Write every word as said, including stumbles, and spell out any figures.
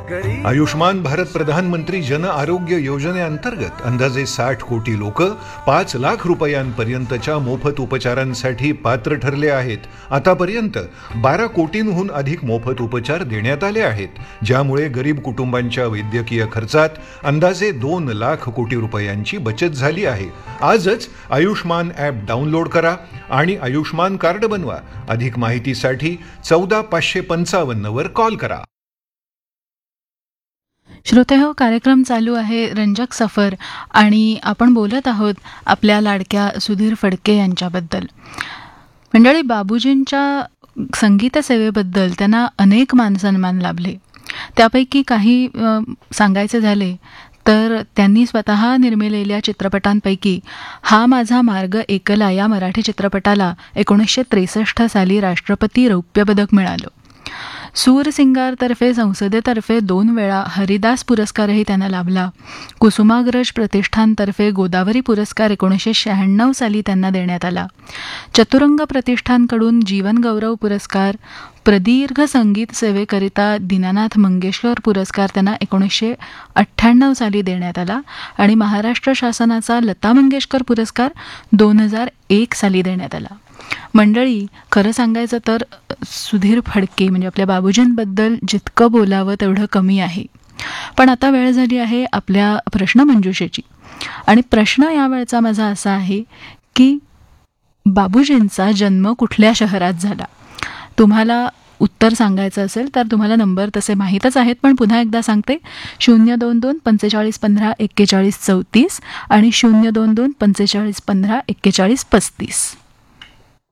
आयुष्मान भारत प्रधानमंत्री जन आरोग्य योजनेअंतर्गत अंदाजे साठ कोटी लोक पाच लाख रुपयांपर्यंतच्या मोफत उपचारांसाठी पात्र ठरले आहेत. आतापर्यंत बारा कोटींहून अधिक मोफत उपचार देण्यात आले आहेत, ज्यामुळे गरीब कुटुंबांच्या वैद्यकीय खर्चात अंदाजे दोन लाख कोटी रुपयांची बचत झाली आहे. आजच आयुष्मान ॲप डाउनलोड करा आणि आयुष्मान कार्ड बनवा. अधिक माहितीसाठी चौदा पाचशे पंचावन्न वर कॉल करा. श्रोते हो, कार्यक्रम चालू आहे रंजक सफर आणि आपण बोलत आहोत आपल्या लाडक्या सुधीर फडके यांच्याबद्दल. मंडळी, बाबूजींच्या संगीत सेवेबद्दल त्यांना अनेक मानसन्मान लाभले. त्यापैकी काही सांगायचे झाले तर त्यांनी स्वतः निर्मिलेल्या चित्रपटांपैकी हा माझा मार्ग एकला या मराठी चित्रपटाला एकोणीसशे त्रेसष्ट साली राष्ट्रपती रौप्य पदक मिळालं. सूरसिंगारतर्फे संसदेतर्फे दोन वेळा हरिदास पुरस्कारही त्यांना लाभला. कुसुमाग्रज प्रतिष्ठानतर्फे गोदावरी पुरस्कार एकोणीसशे शहाण्णव साली त्यांना देण्यात आला. चतुरंग प्रतिष्ठानकडून जीवन गौरव पुरस्कार, प्रदीर्घ संगीत सेवेकरिता दीनानाथ मंगेशकर पुरस्कार त्यांना एकोणीसशे अठ्ठ्याण्णव साली देण्यात आला आणि महाराष्ट्र शासनाचा लता मंगेशकर पुरस्कार दोन हजार एक साली देण्यात आला. मंडळी, खरं सांगायचं तर सुधीर फडके म्हणजे आपल्या बाबूजींबद्दल जितकं बोलावं तेवढं कमी आहे. पण आता वेळ झाली आहे आपल्या प्रश्नमंजुषेची. आणि प्रश्न यावेळचा माझा असा आहे की बाबूजींचा जन्म कुठल्या शहरात झाला? तुम्हाला उत्तर सांगायचं असेल तर तुम्हाला नंबर तसे माहीतच आहेत, पण पुन्हा एकदा सांगते. शून्य दोन दोन पंचेचाळीस पंधरा एक्केचाळीस चौतीस आणि शून्य दोन दोन पंचेचाळीस पंधरा एक्केचाळीस पस्तीस.